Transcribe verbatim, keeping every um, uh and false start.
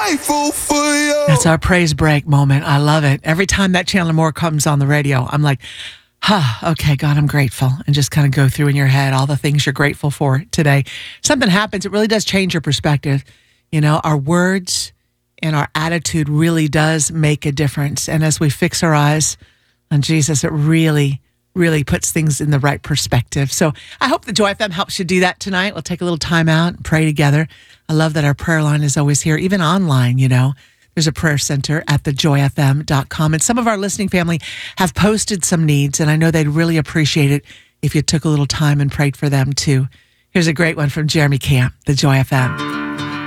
grateful for you. That's our praise break moment. I love it. Every time that Chandler Moore comes on the radio, I'm like, huh, okay, God, I'm grateful. And just kind of go through in your head all the things you're grateful for today. Something happens, it really does change your perspective. You know, our words and our attitude really does make a difference. And as we fix our eyes on Jesus, it really, really puts things in the right perspective. So I hope the Joy F M helps you do that tonight. We'll take a little time out and pray together. I love that our prayer line is always here, even online, you know. There's a prayer center at the joy f m dot com. And some of our listening family have posted some needs, and I know they'd really appreciate it if you took a little time and prayed for them too. Here's a great one from Jeremy Camp, the Joy F M.